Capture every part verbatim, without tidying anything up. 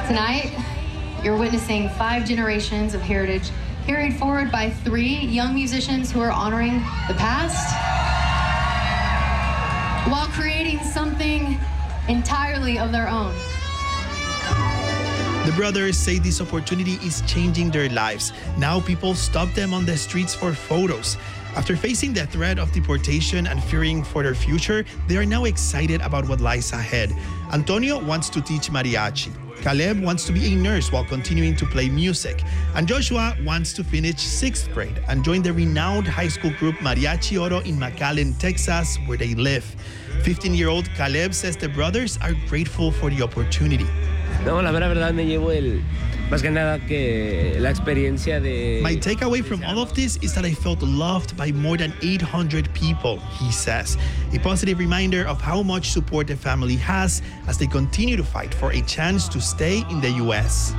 Tonight, you're witnessing five generations of heritage carried forward by three young musicians who are honoring the past while creating something entirely of their own. The brothers say this opportunity is changing their lives. Now people stop them on the streets for photos. After facing the threat of deportation and fearing for their future, they are now excited about what lies ahead. Antonio wants to teach mariachi. Caleb wants to be a nurse while continuing to play music. And Joshua wants to finish sixth grade and join the renowned high school group Mariachi Oro in McAllen, Texas, where they live. fifteen-year-old Caleb says the brothers are grateful for the opportunity. No, la mera verdad me llevo el, más que nada que la experiencia de... My takeaway from all of this is that I felt loved by more than eight hundred people, he says. A positive reminder of how much support the family has as they continue to fight for a chance to stay in the U S.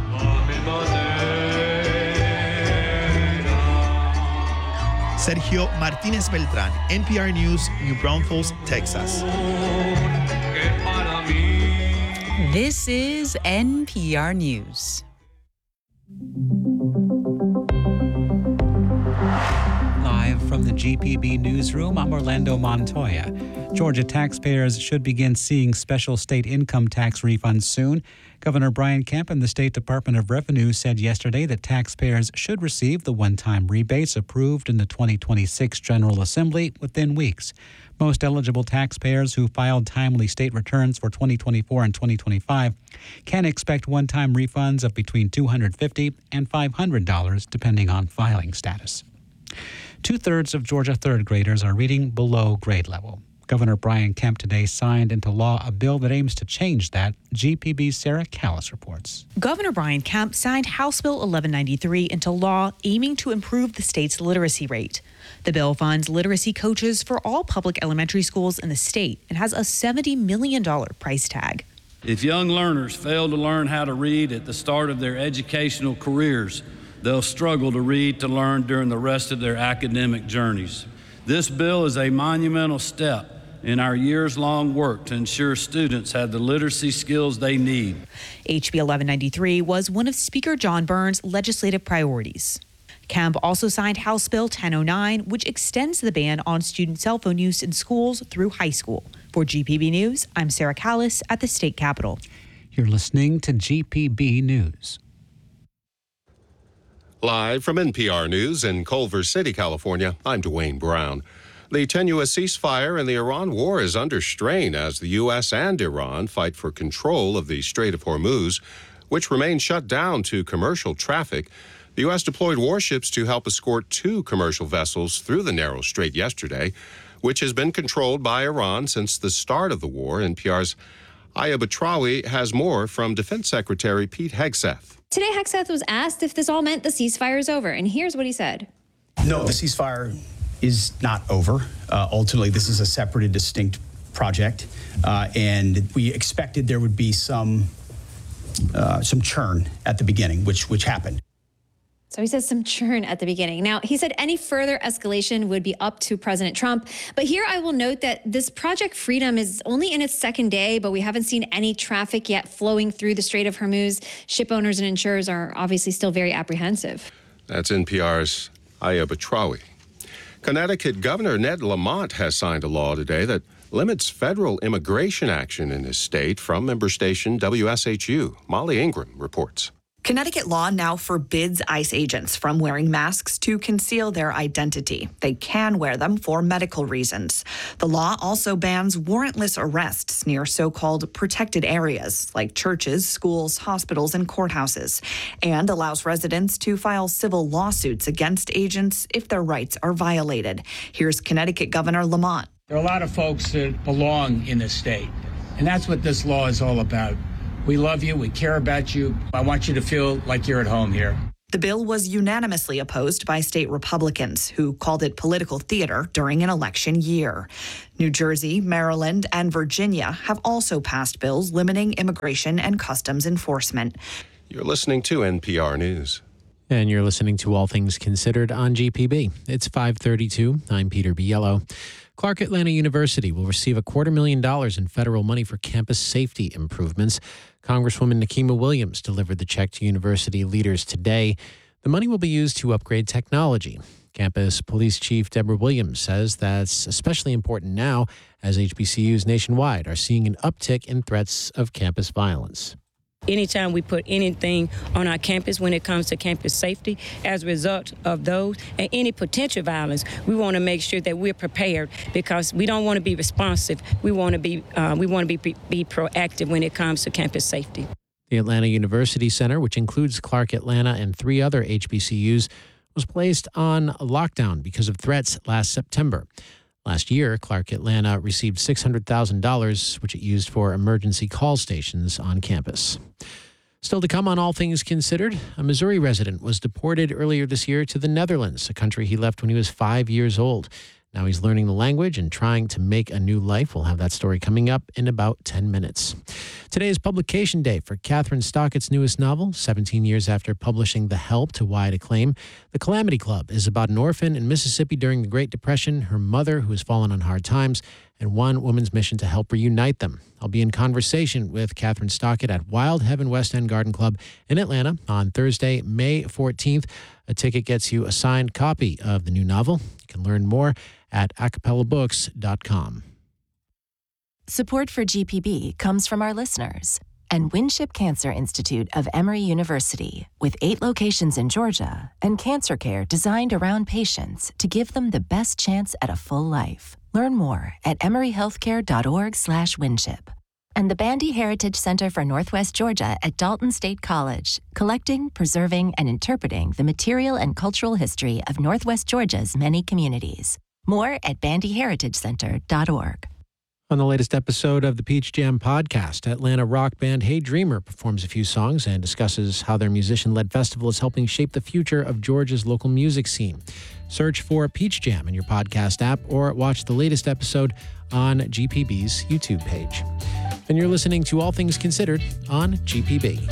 Sergio Martinez Beltran, N P R News, New Braunfels, Texas. This is N P R News. Live from the G P B newsroom, I'm Orlando Montoya. Georgia taxpayers should begin seeing special state income tax refunds soon. Governor Brian Kemp and the State Department of Revenue said yesterday that taxpayers should receive the one-time rebates approved in the twenty twenty-six General Assembly within weeks. Most eligible taxpayers who filed timely state returns for twenty twenty-four and twenty twenty-five can expect one-time refunds of between two hundred fifty dollars and five hundred dollars, depending on filing status. Two-thirds of Georgia third graders are reading below grade level. Governor Brian Kemp today signed into law a bill that aims to change that. G P B's Sarah Callis reports. Governor Brian Kemp signed House Bill eleven ninety-three into law, aiming to improve the state's literacy rate. The bill funds literacy coaches for all public elementary schools in the state and has a seventy million dollars price tag. If young learners fail to learn how to read at the start of their educational careers, they'll struggle to read to learn during the rest of their academic journeys. This bill is a monumental step in our years-long work to ensure students have the literacy skills they need. H B eleven ninety-three was one of Speaker John Burns' legislative priorities. Kemp also signed House Bill ten oh nine, which extends the ban on student cell phone use in schools through high school. For G P B News, I'm Sarah Callis at the state capitol. You're listening to G P B News. Live from N P R News in Culver City, California, I'm Dwayne Brown. The tenuous ceasefire in the Iran war is under strain as the U S and Iran fight for control of the Strait of Hormuz, which remains shut down to commercial traffic. The U S deployed warships to help escort two commercial vessels through the narrow strait yesterday, which has been controlled by Iran since the start of the war. N P R's Aya Batrawi has more from Defense Secretary Pete Hegseth. Today, Hegseth was asked if this all meant the ceasefire is over, and here's what he said. No, the ceasefire is not over. Uh, ultimately, this is a separate and distinct project, uh, and we expected there would be some uh, some churn at the beginning, which which happened. So he says some churn at the beginning. Now, he said any further escalation would be up to President Trump. But here I will note that this Project Freedom is only in its second day, but we haven't seen any traffic yet flowing through the Strait of Hormuz. Ship owners and insurers are obviously still very apprehensive. That's N P R's Aya Batrawi. Connecticut Governor Ned Lamont has signed a law today that limits federal immigration action in his state. From member station W S H U, Molly Ingram reports. Connecticut law now forbids ICE agents from wearing masks to conceal their identity. They can wear them for medical reasons. The law also bans warrantless arrests near so-called protected areas like churches, schools, hospitals, and courthouses, and allows residents to file civil lawsuits against agents if their rights are violated. Here's Connecticut Governor Lamont. There are a lot of folks that belong in this state, and that's what this law is all about. We love you. We care about you. I want you to feel like you're at home here. The bill was unanimously opposed by state Republicans, who called it political theater during an election year. New Jersey, Maryland, and Virginia have also passed bills limiting immigration and customs enforcement. You're listening to N P R News. And you're listening to All Things Considered on G P B. It's five thirty-two. I'm Peter Biello. Clark Atlanta University will receive a quarter million dollars in federal money for campus safety improvements. Congresswoman Nikema Williams delivered the check to university leaders today. The money will be used to upgrade technology. Campus Police Chief Deborah Williams says that's especially important now as H B C Us nationwide are seeing an uptick in threats of campus violence. Anytime we put anything on our campus when it comes to campus safety, as a result of those and any potential violence, we want to make sure that we're prepared because we don't want to be responsive. We want to be uh, we want to be, be proactive when it comes to campus safety. The Atlanta University Center, which includes Clark Atlanta and three other H B C Us, was placed on lockdown because of threats last September. Last year, Clark Atlanta received six hundred thousand dollars, which it used for emergency call stations on campus. Still to come on All Things Considered, a Missouri resident was deported earlier this year to the Netherlands, a country he left when he was five years old. Now he's learning the language and trying to make a new life. We'll have that story coming up in about ten minutes. Today is publication day for Kathryn Stockett's newest novel. seventeen years after publishing The Help to wide acclaim, The Calamity Club is about an orphan in Mississippi during the Great Depression, her mother who has fallen on hard times, and one woman's mission to help reunite them. I'll be in conversation with Kathryn Stockett at Wild Heaven West End Garden Club in Atlanta on Thursday, May fourteenth. A ticket gets you a signed copy of the new novel. You can learn more at acapella books dot com. Support for G P B comes from our listeners and Winship Cancer Institute of Emory University, with eight locations in Georgia and cancer care designed around patients to give them the best chance at a full life. Learn more at emoryhealthcare.org slash Winship. And the Bandy Heritage Center for Northwest Georgia at Dalton State College, collecting, preserving, and interpreting the material and cultural history of Northwest Georgia's many communities. More at bandy heritage center dot org. On the latest episode of the Peach Jam podcast, Atlanta rock band Hey Dreamer performs a few songs and discusses how their musician-led festival is helping shape the future of Georgia's local music scene. Search for Peach Jam in your podcast app or watch the latest episode on G P B's YouTube page. And you're listening to All Things Considered on G P B.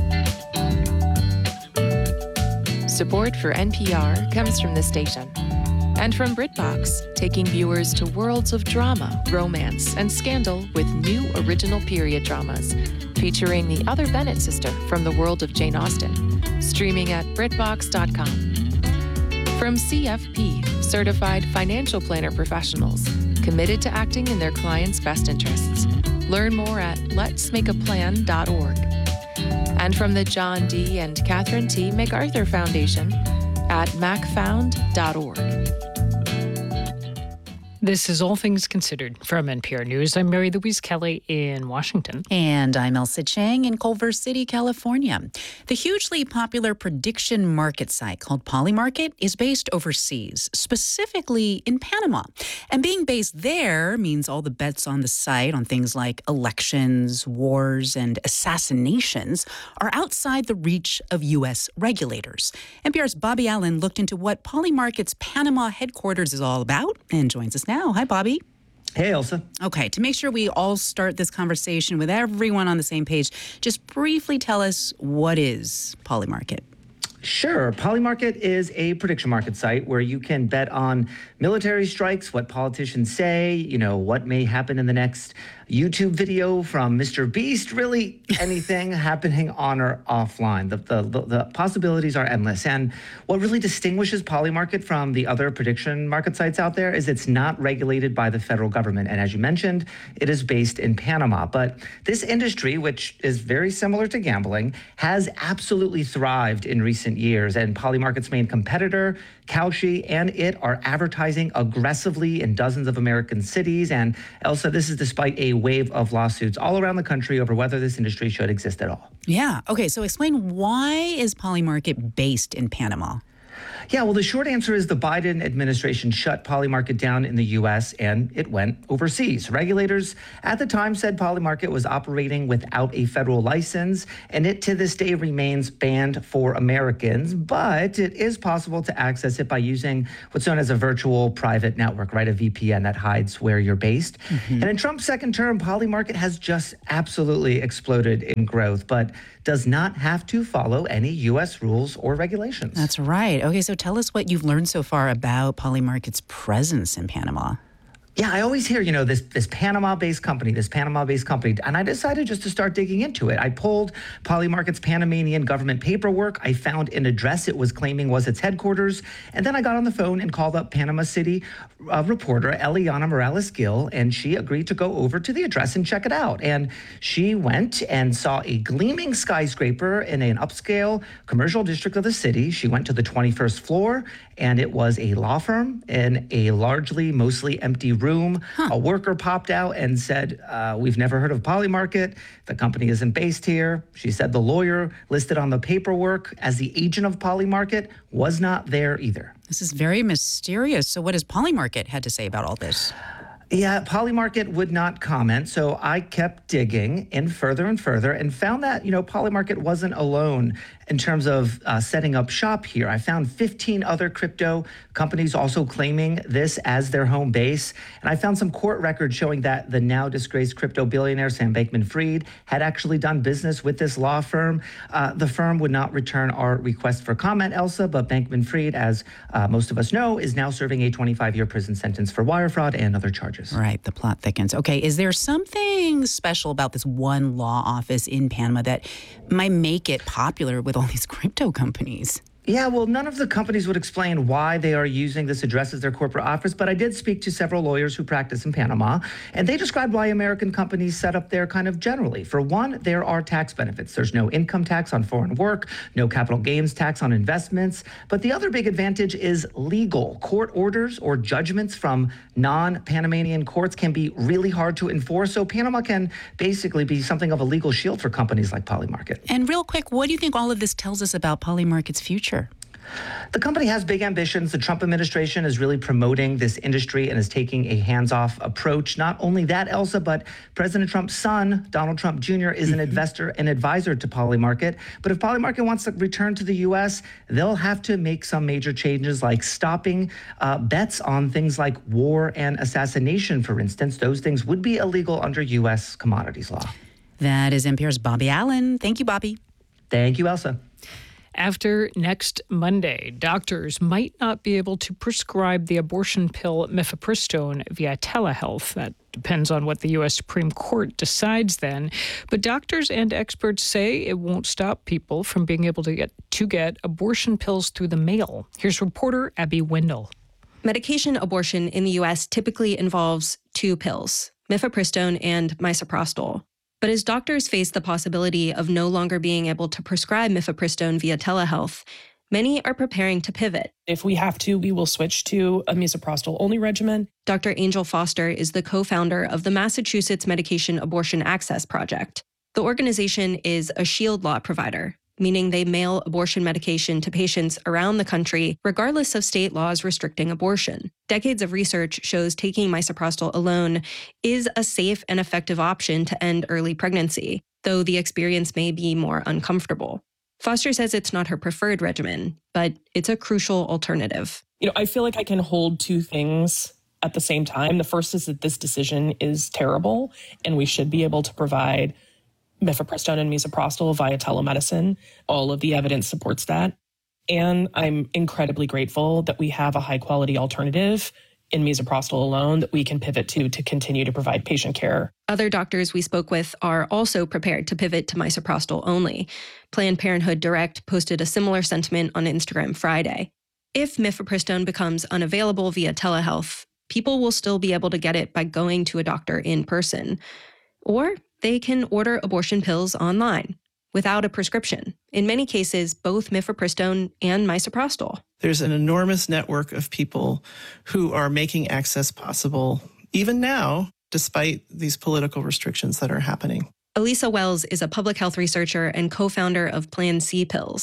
Support for N P R comes from the station. And from BritBox, taking viewers to worlds of drama, romance, and scandal with new original period dramas, featuring the other Bennett sister from the world of Jane Austen, streaming at brit box dot com. From C F P, Certified Financial Planner Professionals, committed to acting in their clients' best interests. Learn more at lets make a plan dot org. And from the John D. and Catherine T. MacArthur Foundation at mac found dot org. This is All Things Considered from N P R News. I'm Mary Louise Kelly in Washington. And I'm Elsa Chang in Culver City, California. The hugely popular prediction market site called Polymarket is based overseas, specifically in Panama. And being based there means all the bets on the site on things like elections, wars, and assassinations are outside the reach of U S regulators. N P R's Bobby Allen looked into what Polymarket's Panama headquarters is all about and joins us now. Hi, Bobby. Hey, Elsa. Okay, to make sure we all start this conversation with everyone on the same page, just briefly tell us what is Polymarket. Sure. Polymarket is a prediction market site where you can bet on military strikes, what politicians say, you know, what may happen in the next YouTube video from Mister Beast, really anything happening on or offline. The, the, the, the possibilities are endless. And what really distinguishes Polymarket from the other prediction market sites out there is it's not regulated by the federal government. And as you mentioned, it is based in Panama. But this industry, which is very similar to gambling, has absolutely thrived in recent years. And Polymarket's main competitor, Kalshi, and it are advertising aggressively in dozens of American cities. And Elsa, this is despite a wave of lawsuits all around the country over whether this industry should exist at all. Yeah. Okay. So explain, why is Polymarket based in Panama? Yeah, well, the short answer is the Biden administration shut Polymarket down in the U S and it went overseas. Regulators at the time said Polymarket was operating without a federal license, and it to this day remains banned for Americans. But it is possible to access it by using what's known as a virtual private network, right? A V P N that hides where you're based. Mm-hmm. And in Trump's second term, Polymarket has just absolutely exploded in growth, but does not have to follow any U S rules or regulations. That's right. Okay, so tell us what you've learned so far about Polymarket's presence in Panama. Yeah, I always hear, you know, this this Panama-based company, this Panama-based company, and I decided just to start digging into it. I pulled Polymarket's Panamanian government paperwork. I found an address it was claiming was its headquarters, and then I got on the phone and called up Panama City uh, reporter Eliana Morales-Gil, and she agreed to go over to the address and check it out. And she went and saw a gleaming skyscraper in an upscale commercial district of the city. She went to the twenty-first floor, and it was a law firm in a largely, mostly empty room. room. Huh. A worker popped out and said, uh, we've never heard of Polymarket. The company isn't based here. She said the lawyer listed on the paperwork as the agent of Polymarket was not there either. This is very mysterious. So what has Polymarket had to say about all this? Yeah, Polymarket would not comment, so I kept digging in further and further and found that, you know, Polymarket wasn't alone in terms of uh, setting up shop here. I found fifteen other crypto companies also claiming this as their home base, and I found some court records showing that the now disgraced crypto billionaire Sam Bankman-Fried had actually done business with this law firm. Uh, the firm would not return our request for comment, Elsa, but Bankman-Fried, as uh, most of us know, is now serving a twenty-five-year prison sentence for wire fraud and other charges. Right, the plot thickens. Okay, is there something special about this one law office in Panama that might make it popular with all these crypto companies? Yeah, well, none of the companies would explain why they are using this address as their corporate office, but I did speak to several lawyers who practice in Panama, and they described why American companies set up there kind of generally. For one, there are tax benefits. There's no income tax on foreign work, no capital gains tax on investments, but the other big advantage is legal. Court orders or judgments from non-Panamanian courts can be really hard to enforce, so Panama can basically be something of a legal shield for companies like Polymarket. And real quick, what do you think all of this tells us about Polymarket's future? The company has big ambitions. The Trump administration is really promoting this industry and is taking a hands-off approach. Not only that, Elsa, but President Trump's son, Donald Trump Junior, is an investor and advisor to Polymarket. But if Polymarket wants to return to the U S, they'll have to make some major changes, like stopping uh, bets on things like war and assassination, for instance. Those things would be illegal under U S commodities law. That is N P R's Bobby Allen. Thank you, Bobby. Thank you, Elsa. After next Monday, doctors might not be able to prescribe the abortion pill mifepristone via telehealth. That depends on what the U S Supreme Court decides then. But doctors and experts say it won't stop people from being able to get to get abortion pills through the mail. Here's reporter Abby Wendell. Medication abortion in the U S typically involves two pills, mifepristone and misoprostol. But as doctors face the possibility of no longer being able to prescribe mifepristone via telehealth, many are preparing to pivot. If we have to, we will switch to a misoprostol-only regimen. Doctor Angel Foster is the co-founder of the Massachusetts Medication Abortion Access Project. The organization is a shield law provider, meaning they mail abortion medication to patients around the country, regardless of state laws restricting abortion. Decades of research shows taking misoprostol alone is a safe and effective option to end early pregnancy, though the experience may be more uncomfortable. Foster says it's not her preferred regimen, but it's a crucial alternative. You know, I feel like I can hold two things at the same time. The first is that this decision is terrible, and we should be able to provide mifepristone and misoprostol via telemedicine. All of the evidence supports that. And I'm incredibly grateful that we have a high quality alternative in misoprostol alone that we can pivot to to continue to provide patient care. Other doctors we spoke with are also prepared to pivot to misoprostol only. Planned Parenthood Direct posted a similar sentiment on Instagram Friday. If mifepristone becomes unavailable via telehealth, people will still be able to get it by going to a doctor in person. Or they can order abortion pills online without a prescription. In many cases, both mifepristone and misoprostol. There's an enormous network of people who are making access possible, even now, despite these political restrictions that are happening. Elisa Wells is a public health researcher and co-founder of Plan C Pills.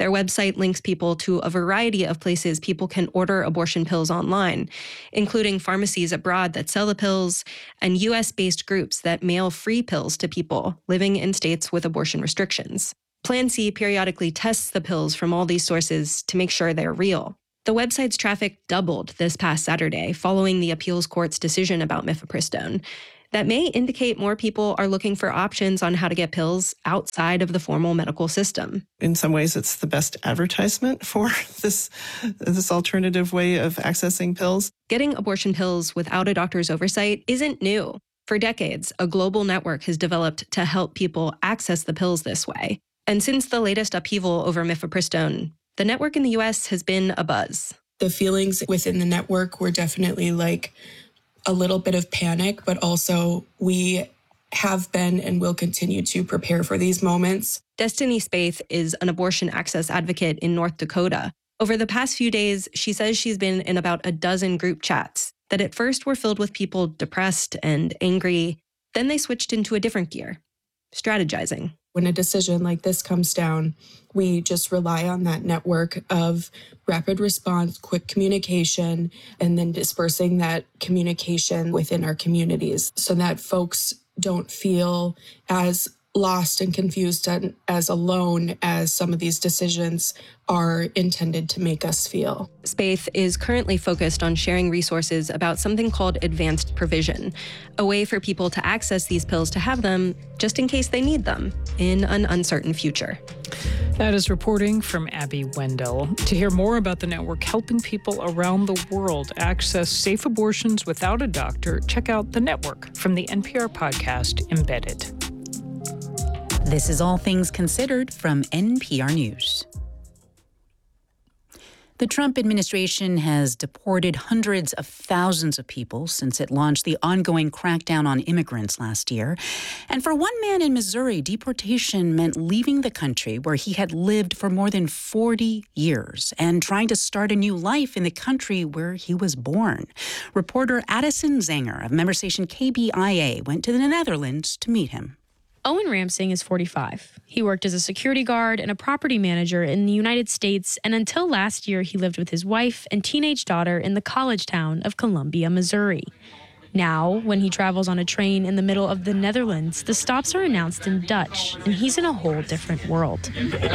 Their website links people to a variety of places people can order abortion pills online, including pharmacies abroad that sell the pills and U S-based groups that mail free pills to people living in states with abortion restrictions. Plan C periodically tests the pills from all these sources to make sure they're real. The website's traffic doubled this past Saturday following the appeals court's decision about mifepristone. That may indicate more people are looking for options on how to get pills outside of the formal medical system. In some ways, it's the best advertisement for this, this alternative way of accessing pills. Getting abortion pills without a doctor's oversight isn't new. For decades, a global network has developed to help people access the pills this way. And since the latest upheaval over mifepristone, the network in the U S has been abuzz. The feelings within the network were definitely like a little bit of panic, but also we have been and will continue to prepare for these moments. Destiny Spaeth is an abortion access advocate in North Dakota. Over the past few days, she says she's been in about a dozen group chats that at first were filled with people depressed and angry. Then they switched into a different gear, strategizing. When a decision like this comes down, we just rely on that network of rapid response, quick communication, and then dispersing that communication within our communities so that folks don't feel as lost and confused and as alone as some of these decisions are intended to make us feel. Spaeth is currently focused on sharing resources about something called advanced provision, a way for people to access these pills to have them just in case they need them in an uncertain future. That is reporting from Abby Wendell. To hear more about the network helping people around the world access safe abortions without a doctor, check out The Network from the N P R podcast Embedded. This is All Things Considered from N P R News. The Trump administration has deported hundreds of thousands of people since it launched the ongoing crackdown on immigrants last year. And for one man in Missouri, deportation meant leaving the country where he had lived for more than forty years and trying to start a new life in the country where he was born. Reporter Addison Zanger of member station K B I A went to the Netherlands to meet him. Owen Ramsing is forty-five. He worked as a security guard and a property manager in the United States, and until last year, he lived with his wife and teenage daughter in the college town of Columbia, Missouri. Now, when he travels on a train in the middle of the Netherlands, the stops are announced in Dutch, and he's in a whole different world.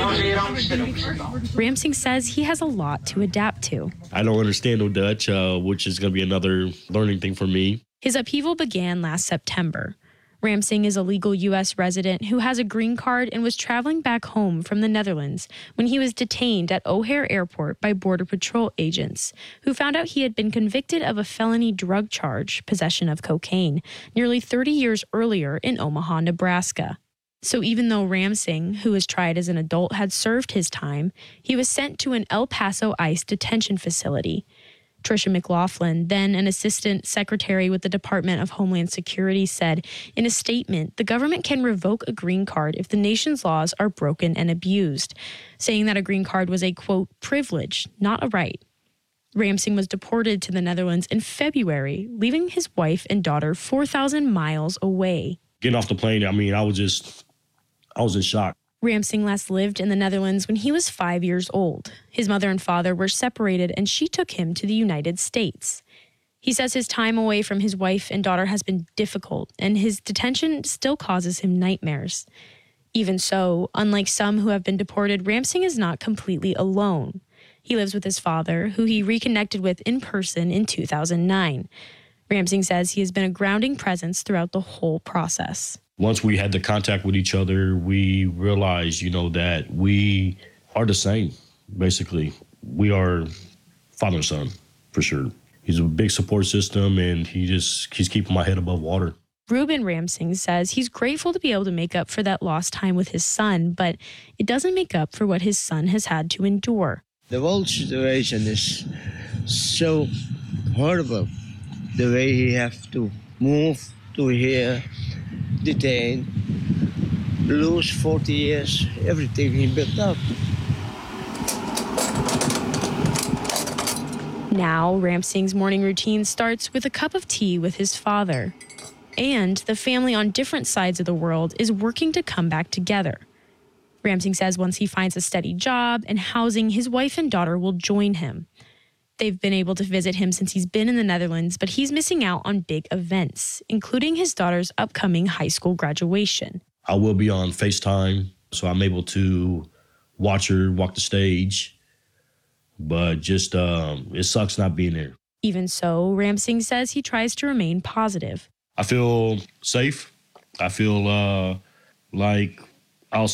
Ramsing says he has a lot to adapt to. I don't understand no Dutch, uh, which is going to be another learning thing for me. His upheaval began last September. Ramsing is a legal U S resident who has a green card and was traveling back home from the Netherlands when he was detained at O'Hare Airport by Border Patrol agents, who found out he had been convicted of a felony drug charge, possession of cocaine, nearly thirty years earlier in Omaha, Nebraska. So even though Ramsing, who was tried as an adult, had served his time, he was sent to an El Paso ICE detention facility. Tricia McLaughlin, then an assistant secretary with the Department of Homeland Security, said in a statement the government can revoke a green card if the nation's laws are broken and abused, saying that a green card was a, quote, privilege, not a right. Ramsing was deported to the Netherlands in February, leaving his wife and daughter four thousand miles away. Getting off the plane, I mean, I was just, I was in shock. Ramsing last lived in the Netherlands when he was five years old. His mother and father were separated, and she took him to the United States. He says his time away from his wife and daughter has been difficult, and his detention still causes him nightmares. Even so, unlike some who have been deported, Ramsing is not completely alone. He lives with his father, who he reconnected with in person in two thousand nine. Ramsing says he has been a grounding presence throughout the whole process. Once we had the contact with each other, we realized, you know, that we are the same, basically. We are father and son, for sure. He's a big support system, and he just he's keeping my head above water. Ruben Ramsing says he's grateful to be able to make up for that lost time with his son, but it doesn't make up for what his son has had to endure. The whole situation is so horrible. The way he has to move to here, detained, lose forty years, everything he built up. Now, Ramsing's morning routine starts with a cup of tea with his father. And the family on different sides of the world is working to come back together. Ramsing says once he finds a steady job and housing, his wife and daughter will join him. They've been able to visit him since he's been in the Netherlands, but he's missing out on big events, including his daughter's upcoming high school graduation. I will be on FaceTime, so I'm able to watch her walk the stage, but just um, it sucks not being there. Even so, Ramsing says he tries to remain positive. I feel safe. I feel uh, like